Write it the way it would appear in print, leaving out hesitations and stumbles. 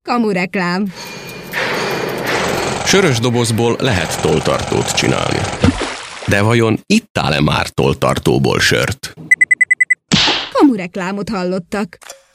Kamureklám. Sörös dobozból lehet tolltartót csinálni. De vajon ittál-e már tolltartóból sört? Kamureklámot hallottak.